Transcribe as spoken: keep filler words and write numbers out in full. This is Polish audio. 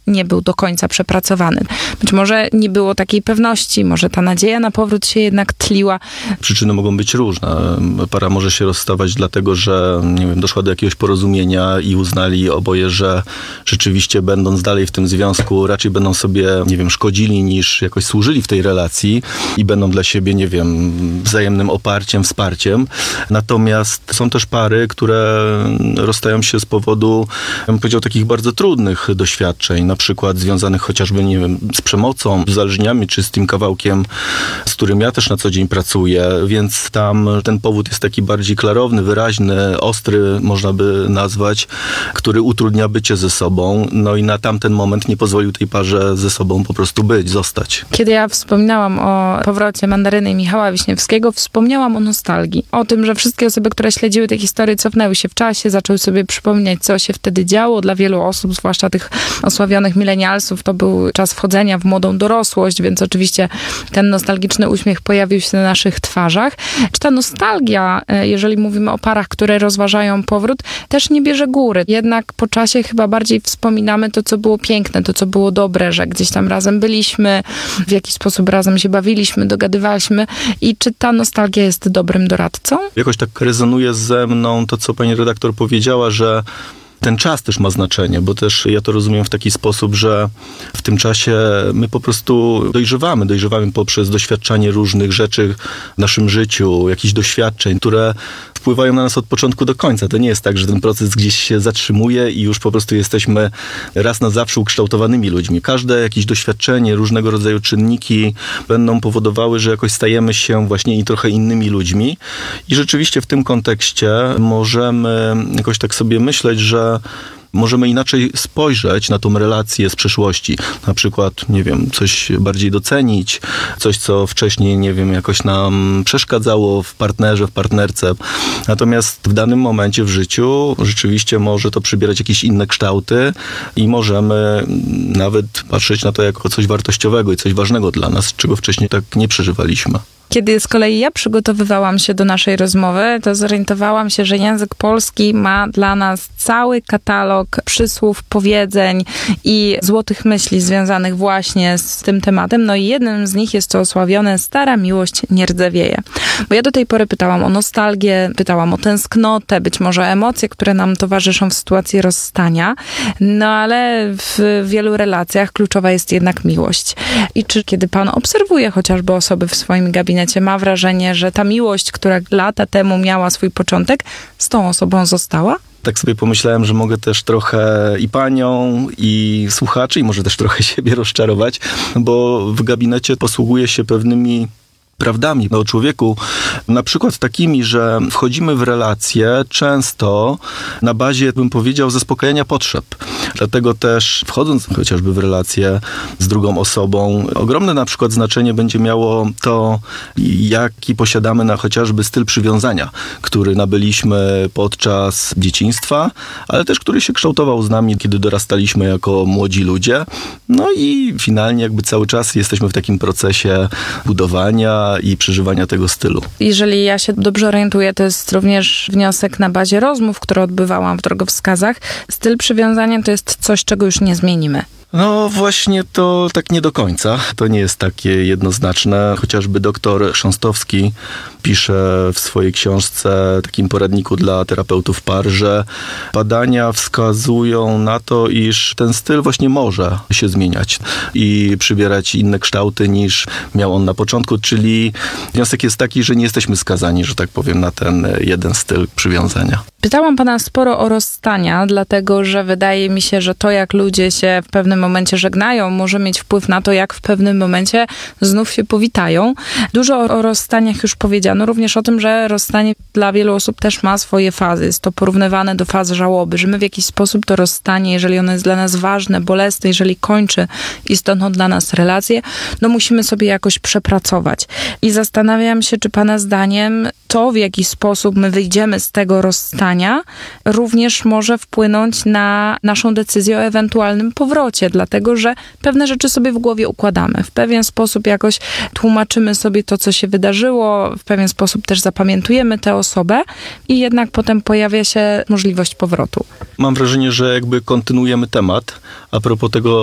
nie był do końca przepracowany. Być może nie było takiej pewności, może ta nadzieja na powrót się jednak tliła. Przyczyny mogą być różne. Para może się rozstawać dlatego, że nie wiem, doszła do jakiegoś porozumienia i uznali oboje, że rzeczywiście będąc dalej w tym związku raczej będą sobie, nie wiem, szkodzili niż jakoś służyli w tej relacji i będą dla siebie, nie wiem, wzajemnym oparciem, wsparciem. Natomiast są też pary, które rozstają się z powodu, ja bym powiedział, takich bardzo trudnych doświadczeń, na przykład związanych chociażby, nie wiem, z przemocą, uzależnieniami, czy z tym kawałkiem, z którym ja też na co dzień pracuję, więc tam ten powód jest taki bardziej klarowny, wyraźny, ostry, można by nazwać, który utrudnia bycie ze sobą, no i na tamten moment nie pozwolił tej parze ze sobą po prostu być, zostać. Kiedy ja wspominałam o powrocie Mandaryny i Michała Wiśniewskiego, wspomniałam o nostalgii. O tym, że wszystkie osoby, które śledziły tę historię, cofnęły się w czasie, zaczęły sobie przypominać, co się wtedy działo. Dla wielu osób, zwłaszcza tych osławionych milenialsów, to był czas wchodzenia w młodą dorosłość, więc oczywiście ten nostalgiczny uśmiech pojawił się na naszych twarzach. Czy ta nostalgia, jeżeli mówimy o parach, które rozważają powrót, też nie bierze góry. Jednak po czasie chyba bardziej wspominamy to, co było piękne, to, co było dobre, że gdzieś tam razem byliśmy, w jakiś sposób razem się bawiliśmy, dogadywaliśmy. I czy ta nostalgia jest dobrym doradcą? Jakoś tak rezonuje ze mną to, co pani redaktor powiedziała, że ten czas też ma znaczenie, bo też ja to rozumiem w taki sposób, że w tym czasie my po prostu dojrzewamy. Dojrzewamy poprzez doświadczanie różnych rzeczy w naszym życiu, jakichś doświadczeń, które wpływają na nas od początku do końca. To nie jest tak, że ten proces gdzieś się zatrzymuje i już po prostu jesteśmy raz na zawsze ukształtowanymi ludźmi. Każde jakieś doświadczenie, różnego rodzaju czynniki będą powodowały, że jakoś stajemy się właśnie i trochę innymi ludźmi. I rzeczywiście w tym kontekście możemy jakoś tak sobie myśleć, że możemy inaczej spojrzeć na tą relację z przeszłości. Na przykład, nie wiem, coś bardziej docenić, coś, co wcześniej, nie wiem, jakoś nam przeszkadzało w partnerze, w partnerce. Natomiast w danym momencie w życiu rzeczywiście może to przybierać jakieś inne kształty i możemy nawet patrzeć na to jako coś wartościowego i coś ważnego dla nas, czego wcześniej tak nie przeżywaliśmy. Kiedy z kolei ja przygotowywałam się do naszej rozmowy, to zorientowałam się, że język polski ma dla nas cały katalog przysłów, powiedzeń i złotych myśli związanych właśnie z tym tematem. No i jednym z nich jest to osławione stara miłość nie rdzewieje. Bo ja do tej pory pytałam o nostalgię, pytałam o tęsknotę, być może emocje, które nam towarzyszą w sytuacji rozstania. No ale w wielu relacjach kluczowa jest jednak miłość. I czy kiedy pan obserwuje chociażby osoby w swoim gabinecie, ma wrażenie, że ta miłość, która lata temu miała swój początek, z tą osobą została? Tak sobie pomyślałem, że mogę też trochę i panią, i słuchaczy, i może też trochę siebie rozczarować, bo w gabinecie posługuję się pewnymi prawdami o człowieku, na przykład takimi, że wchodzimy w relacje często na bazie, bym powiedział, zaspokajania potrzeb. Dlatego też wchodząc chociażby w relacje z drugą osobą, ogromne na przykład znaczenie będzie miało to, jaki posiadamy na chociażby styl przywiązania, który nabyliśmy podczas dzieciństwa, ale też który się kształtował z nami, kiedy dorastaliśmy jako młodzi ludzie. No i finalnie jakby cały czas jesteśmy w takim procesie budowania i przeżywania tego stylu. Jeżeli ja się dobrze orientuję, to jest również wniosek na bazie rozmów, które odbywałam w drogowskazach. Styl przywiązania to jest coś, czego już nie zmienimy. No właśnie to tak nie do końca. To nie jest takie jednoznaczne. Chociażby doktor Chrząstowski pisze w swojej książce, takim poradniku dla terapeutów par, że badania wskazują na to, iż ten styl właśnie może się zmieniać i przybierać inne kształty niż miał on na początku, czyli wniosek jest taki, że nie jesteśmy skazani, że tak powiem, na ten jeden styl przywiązania. Pytałam pana sporo o rozstania, dlatego że wydaje mi się, że to, jak ludzie się w pewnym momencie żegnają, może mieć wpływ na to, jak w pewnym momencie znów się powitają. Dużo o, o rozstaniach już powiedziano, również o tym, że rozstanie dla wielu osób też ma swoje fazy. Jest to porównywane do faz żałoby, że my w jakiś sposób to rozstanie, jeżeli ono jest dla nas ważne, bolesne, jeżeli kończy istotną dla nas relację, no musimy sobie jakoś przepracować. I zastanawiam się, czy pana zdaniem to, w jaki sposób my wyjdziemy z tego rozstania, również może wpłynąć na naszą decyzję o ewentualnym powrocie, dlatego że pewne rzeczy sobie w głowie układamy. W pewien sposób jakoś tłumaczymy sobie to, co się wydarzyło, w pewien sposób też zapamiętujemy tę osobę i jednak potem pojawia się możliwość powrotu. Mam wrażenie, że jakby kontynuujemy temat a propos tego,